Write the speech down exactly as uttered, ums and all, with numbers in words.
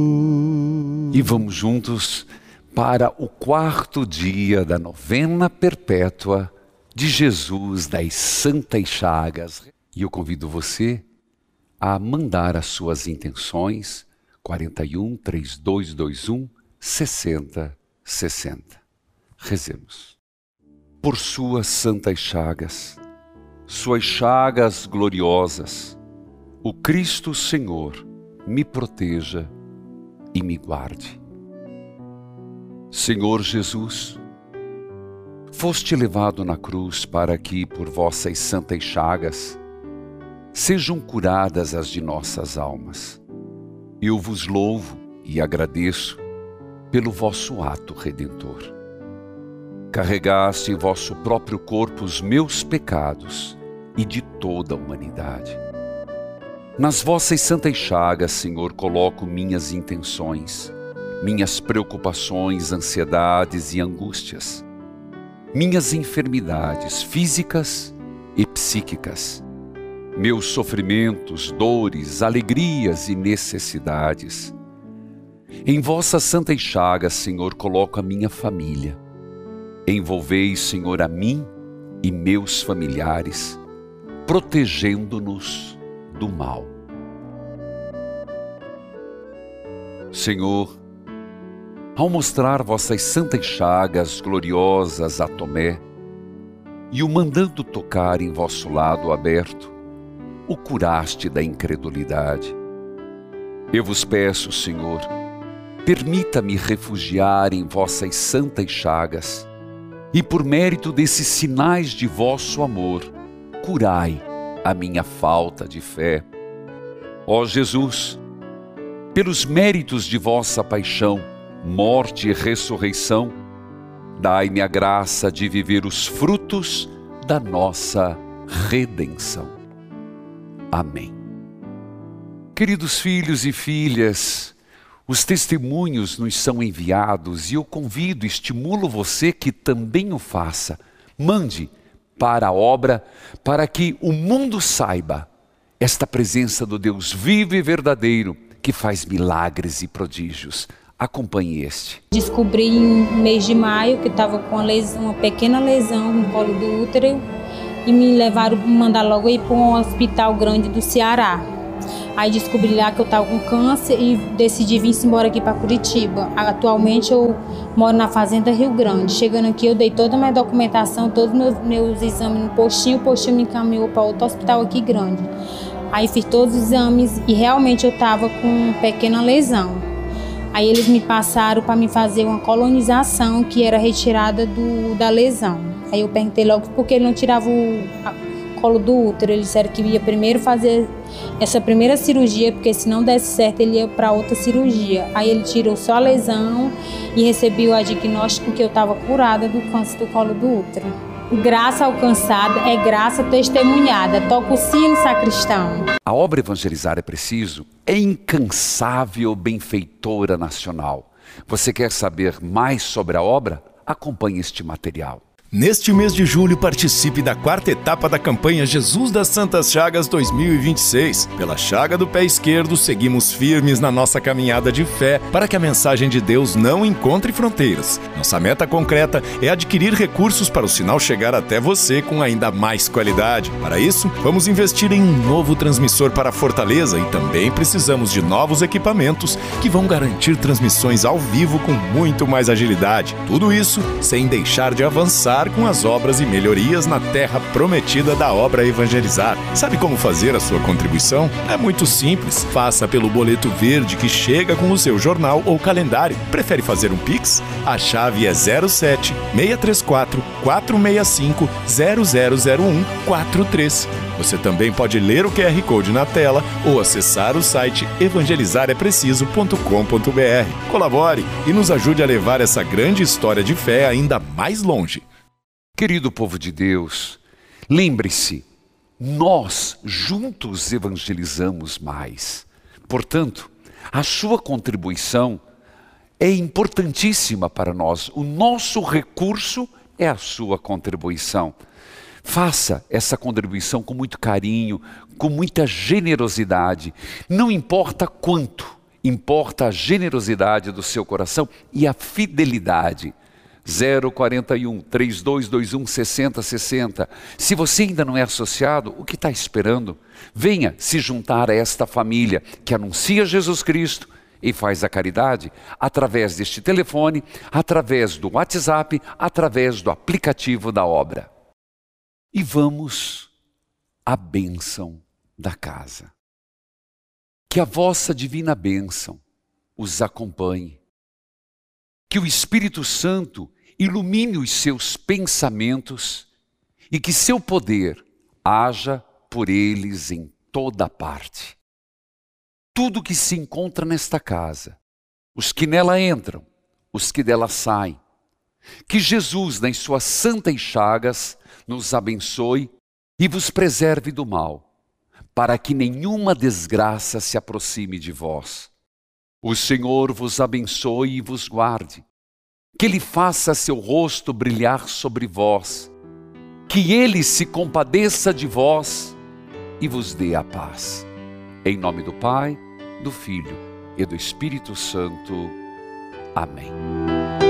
E vamos juntos para o quarto dia da novena perpétua de Jesus das Santas Chagas. E eu convido você a mandar as suas intenções, quarenta e um, trinta e dois, vinte e um, sessenta, sessenta. Rezemos. Por suas santas chagas, suas chagas gloriosas, o Cristo Senhor me proteja e me guarde. Senhor Jesus, foste levado na cruz para que, por vossas santas chagas, sejam curadas as de nossas almas. Eu vos louvo e agradeço pelo vosso ato redentor. Carregaste em vosso próprio corpo os meus pecados e de toda a humanidade. Nas vossas santas chagas, Senhor, coloco minhas intenções, minhas preocupações, ansiedades e angústias, minhas enfermidades físicas e psíquicas, meus sofrimentos, dores, alegrias e necessidades. Em vossas santas chagas, Senhor, coloco a minha família. Envolvei, Senhor, a mim e meus familiares, protegendo-nos do mal. Senhor, ao mostrar vossas santas chagas gloriosas a Tomé e o mandando tocar em vosso lado aberto, o curaste da incredulidade. Eu vos peço, Senhor, permita-me refugiar em vossas santas chagas e, por mérito desses sinais de vosso amor, curai a minha falta de fé. Ó Jesus, pelos méritos de vossa paixão, morte e ressurreição, dai-me a graça de viver os frutos da nossa redenção. Amém. Queridos filhos e filhas, os testemunhos nos são enviados e eu convido, estimulo você que também o faça. Mande para a obra, para que o mundo saiba esta presença do Deus vivo e verdadeiro, que faz milagres e prodígios. Acompanhe este. Descobri em mês de maio que estava com uma, lesão, uma pequena lesão no colo do útero e me levaram, me mandaram logo ir para um hospital grande do Ceará. Aí descobri lá que eu estava com câncer e decidi vir embora aqui para Curitiba. Atualmente eu moro na Fazenda Rio Grande. Chegando aqui eu dei toda a minha documentação, todos os meus, meus exames no postinho, o postinho me encaminhou para outro hospital aqui grande. Aí fiz todos os exames e realmente eu estava com uma pequena lesão. Aí eles me passaram para me fazer uma colonização que era retirada do, da lesão. Aí eu perguntei logo por que ele não tirava o a, colo do útero. Eles disseram que ia primeiro fazer essa primeira cirurgia, porque se não desse certo ele ia para outra cirurgia. Aí ele tirou só a lesão e recebi o diagnóstico que eu estava curada do câncer do colo do útero. Graça alcançada é graça testemunhada. Toca o sino, sacristão. A obra Evangelizar é Preciso é incansável benfeitora nacional. Você quer saber mais sobre a obra? Acompanhe este material. Neste mês de julho, participe da quarta etapa da campanha Jesus das Santas Chagas dois mil e vinte e seis. Pela chaga do pé esquerdo, seguimos firmes na nossa caminhada de fé para que a mensagem de Deus não encontre fronteiras. Nossa meta concreta é adquirir recursos para o sinal chegar até você com ainda mais qualidade. Para isso, vamos investir em um novo transmissor para Fortaleza e também precisamos de novos equipamentos que vão garantir transmissões ao vivo com muito mais agilidade. Tudo isso sem deixar de avançar com as obras e melhorias na terra prometida da obra Evangelizar. Sabe como fazer a sua contribuição? É muito simples. Faça pelo boleto verde que chega com o seu jornal ou calendário. Prefere fazer um Pix? A chave é zero sete, seis três quatro, quatro seis cinco, zero zero zero um quatro três. Você também pode ler o Q R Code na tela ou acessar o site evangelizar é preciso ponto com ponto b r. Colabore e nos ajude a levar essa grande história de fé ainda mais longe. Querido povo de Deus, lembre-se, nós juntos evangelizamos mais. Portanto, a sua contribuição é importantíssima para nós. O nosso recurso é a sua contribuição. Faça essa contribuição com muito carinho, com muita generosidade. Não importa quanto, Importa a generosidade do seu coração e a fidelidade. zero quarenta e um, três dois dois um, seis zero seis zero. Se você ainda não é associado, o que está esperando? Venha se juntar a esta família que anuncia Jesus Cristo e faz a caridade através deste telefone, através do WhatsApp, através do aplicativo da obra. E vamos à bênção da casa. Que a vossa divina bênção os acompanhe. Que o Espírito Santo ilumine os seus pensamentos e que seu poder haja por eles em toda parte. Tudo que se encontra nesta casa, os que nela entram, os que dela saem, que Jesus, nas suas santas chagas, nos abençoe e vos preserve do mal, para que nenhuma desgraça se aproxime de vós. O Senhor vos abençoe e vos guarde, que Ele faça seu rosto brilhar sobre vós, que Ele se compadeça de vós e vos dê a paz. Em nome do Pai, do Filho e do Espírito Santo. Amém.